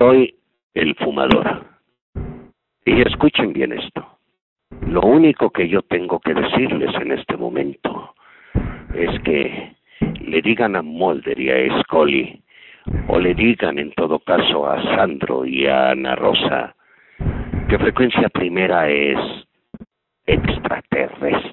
Soy el fumador. Y escuchen bien esto. Lo único que yo tengo que decirles en este momento es que le digan a Mulder y a Scully, o le digan en todo caso a Sandro y a Ana Rosa, que Frecuencia Primera es extraterrestre.